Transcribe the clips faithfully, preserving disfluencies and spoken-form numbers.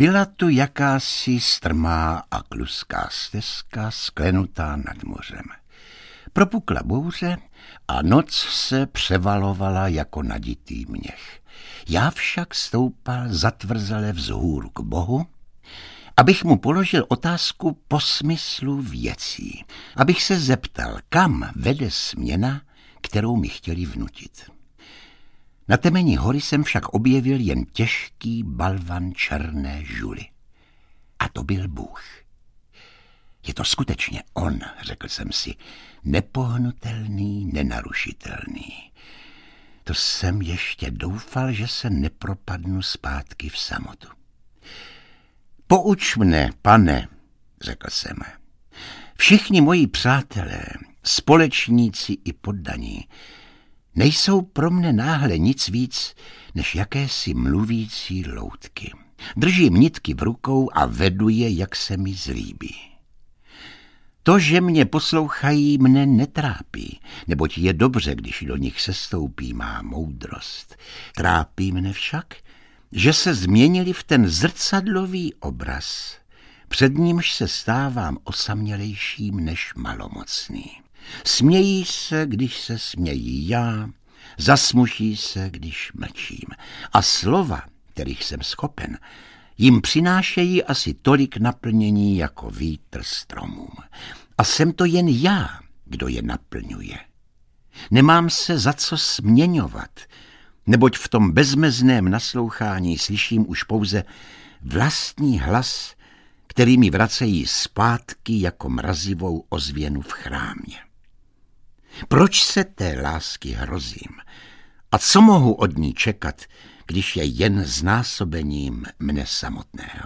Byla tu jakási strmá a kluská stezka sklenutá nad mořem. Propukla bouře a noc se převalovala jako naditý měch. Já však stoupal zatvrzele vzhůru k Bohu, abych mu položil otázku po smyslu věcí, abych se zeptal, kam vede směna, kterou mi chtěli vnutit. Na temeni hory jsem však objevil jen těžký balvan černé žuly. A to byl Bůh. Je to skutečně on, řekl jsem si, nepohnutelný, nenarušitelný. To jsem ještě doufal, že se nepropadnu zpátky v samotu. Pouč mne, pane, řekl jsem. Všichni moji přátelé, společníci i poddaní, nejsou pro mne náhle nic víc, než jakési mluvící loutky. Držím nitky v rukou a vedu je, jak se mi zlíbí. To, že mě poslouchají, mne netrápí, neboť je dobře, když do nich sestoupí má moudrost. Trápí mne však, že se změnili v ten zrcadlový obraz, před nímž se stávám osamělejším než malomocný. Smějí se, když se smějí já, zasmuší se, když mlčím. A slova, kterých jsem schopen, jim přinášejí asi tolik naplnění jako vítr stromům. A jsem to jen já, kdo je naplňuje. Nemám se za co směňovat, neboť v tom bezmezném naslouchání slyším už pouze vlastní hlas, který mi vracejí zpátky jako mrazivou ozvěnu v chrámě. Proč se té lásky hrozím? A co mohu od ní čekat, když je jen znásobením mne samotného?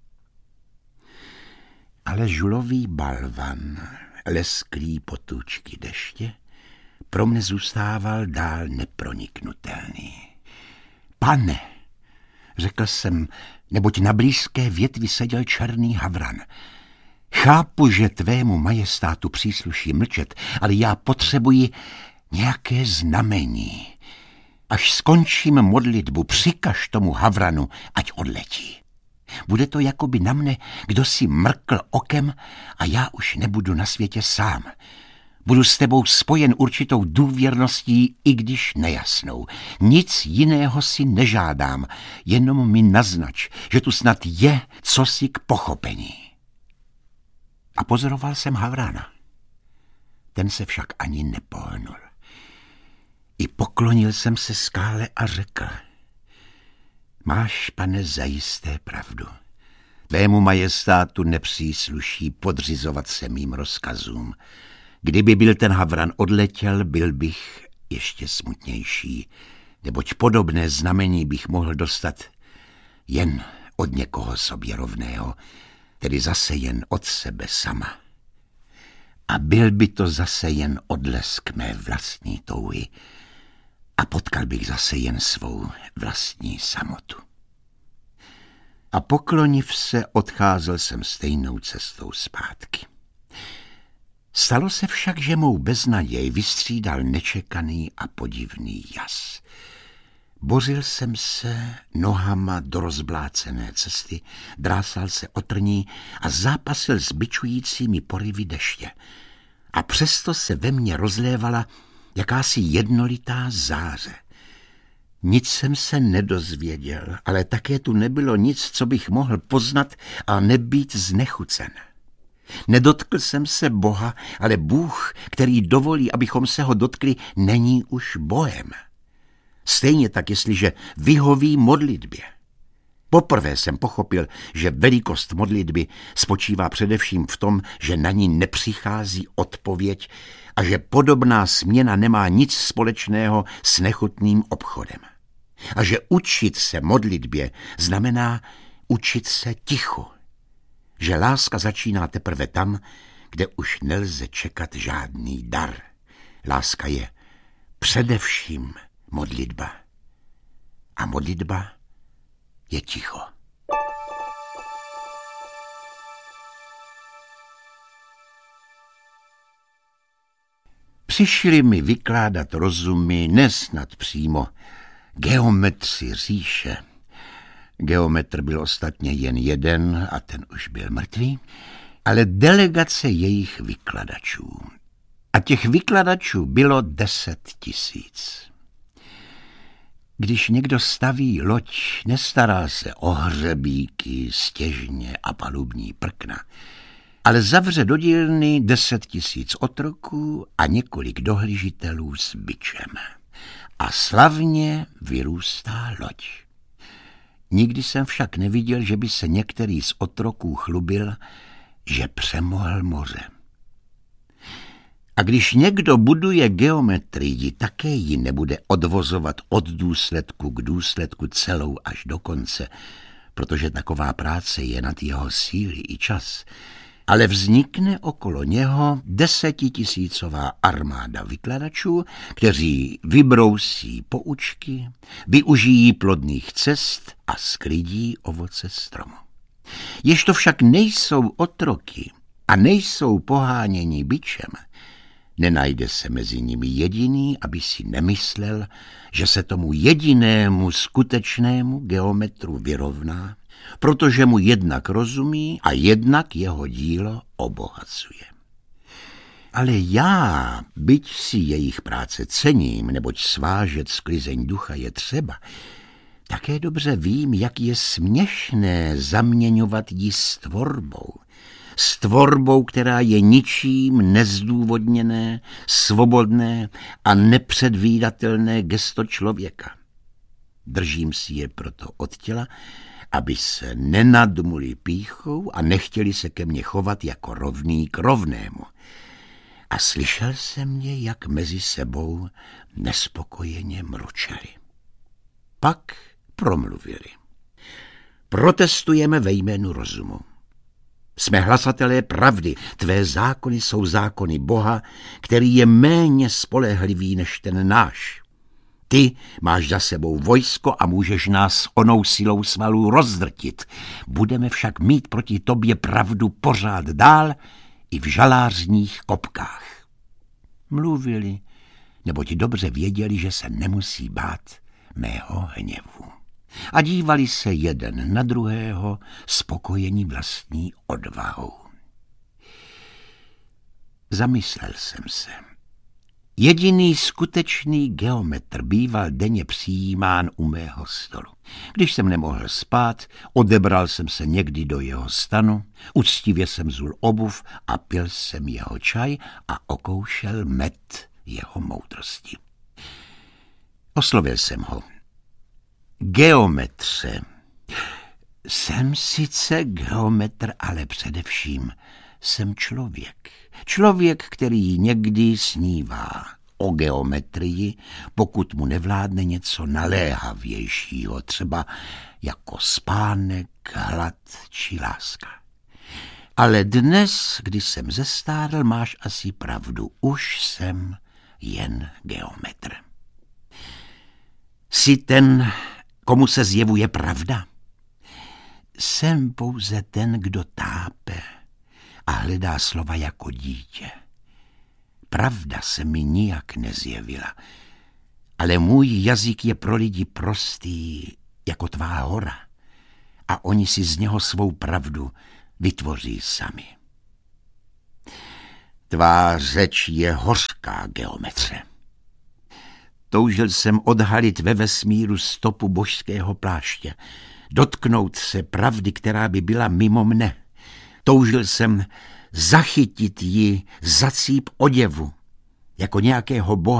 Ale žulový balvan, lesklý potůčky deště, pro mne zůstával dál neproniknutelný. Pane, řekl jsem, neboť na blízké větvi seděl černý havran. Chápu, že tvému majestátu přísluší mlčet, ale já potřebuji nějaké znamení. Až skončím modlitbu, přikaž tomu havranu, ať odletí. Bude to, jako by na mne kdo si mrkl okem a já už nebudu na světě sám. Budu s tebou spojen určitou důvěrností, i když nejasnou. Nic jiného si nežádám, jenom mi naznač, že tu snad je cosi k pochopení. A pozoroval jsem havrana. Ten se však ani nepohnul. I poklonil jsem se skále a řekl: Máš, pane, zajisté pravdu. Tvému majestátu nepřísluší podřizovat se mým rozkazům. Kdyby byl ten havran odletěl, byl bych ještě smutnější, neboť podobné znamení bych mohl dostat jen od někoho sobě rovného, tedy zase jen od sebe sama. A byl by to zase jen odlesk mé vlastní touhy a potkal bych zase jen svou vlastní samotu. A pokloniv se, odcházel jsem stejnou cestou zpátky. Stalo se však, že mou beznaděj vystřídal nečekaný a podivný jas. Bořil jsem se nohama do rozblácené cesty, drásal se o trní a zápasil s bičujícími porivy deště. A přesto se ve mně rozlévala jakási jednolitá záře. Nic jsem se nedozvěděl, ale také tu nebylo nic, co bych mohl poznat a nebýt znechucen. Nedotkl jsem se Boha, ale Bůh, který dovolí, abychom se ho dotkli, není už Bohem. Stejně tak, jestliže vyhoví modlitbě. Poprvé jsem pochopil, že velikost modlitby spočívá především v tom, že na ní nepřichází odpověď a že podobná směna nemá nic společného s nechutným obchodem. A že učit se modlitbě znamená učit se ticho. Že láska začíná teprve tam, kde už nelze čekat žádný dar. Láska je především modlitba. A modlitba je ticho. Přišli mi vykládat rozumy nesnad přímo geometři říše, Geometr byl ostatně jen jeden a ten už byl mrtvý, ale delegace jejich vykladačů. A těch vykladačů bylo deset tisíc. Když někdo staví loď, nestará se o hřebíky, stěžně a palubní prkna, ale zavře do dílny deset tisíc otroků a několik dohlížitelů s bičem. A slavně vyrůstá loď. Nikdy jsem však neviděl, že by se některý z otroků chlubil, že přemohl moře. A když někdo buduje geometrii, také ji nebude odvozovat od důsledku k důsledku celou až do konce, protože taková práce je nad jeho síly i čas, ale vznikne okolo něho desetitisícová armáda vykladačů, kteří vybrousí poučky, využijí plodných cest a sklidí ovoce stromu. Ježto však nejsou otroky a nejsou poháněni bičem, nenajde se mezi nimi jediný, aby si nemyslel, že se tomu jedinému skutečnému geometru vyrovná, protože mu jednak rozumí a jednak jeho dílo obohacuje. Ale já, byť si jejich práce cením, neboť svážet sklizeň ducha je třeba, také dobře vím, jak je směšné zaměňovat ji s tvorbou. S tvorbou, která je ničím nezdůvodněné, svobodné a nepředvídatelné gesto člověka. Držím si je proto od těla, aby se nenadmuli pýchou a nechtěli se ke mně chovat jako rovný k rovnému. A slyšel jsem je, jak mezi sebou nespokojeně mručeli. Pak promluvili. Protestujeme ve jménu rozumu. Jsme hlasatelé pravdy, tvé zákony jsou zákony Boha, který je méně spolehlivý než ten náš. Ty máš za sebou vojsko a můžeš nás onou silou svalů rozdrtit. Budeme však mít proti tobě pravdu pořád dál i v žalářních kopkách. Mluvili, neboť dobře věděli, že se nemusí bát mého hněvu. A dívali se jeden na druhého, spokojení vlastní odvahou. Zamyslel jsem se. Jediný skutečný geometr býval denně přijímán u mého stolu. Když jsem nemohl spát, odebral jsem se někdy do jeho stanu, uctivě jsem zul obuv a pil jsem jeho čaj a okoušel med jeho moudrosti. Oslovil jsem ho. Geometře. Jsem sice geometr, ale především jsem člověk. Člověk, který někdy snívá o geometrii, pokud mu nevládne něco naléhavějšího, třeba jako spánek, hlad či láska. Ale dnes, kdy jsem zestárl, máš asi pravdu, už jsem jen geometr. Jsi ten, komu se zjevuje pravda? Jsem pouze ten, kdo tápe a hledá slova jako dítě. Pravda se mi nijak nezjevila, ale můj jazyk je pro lidi prostý jako tvá hora a oni si z něho svou pravdu vytvoří sami. Tvá řeč je hořká, geometře. Toužil jsem odhalit ve vesmíru stopu božského pláště, dotknout se pravdy, která by byla mimo mne. Toužil jsem zachytit ji za cíp oděvu, jako nějakého boha,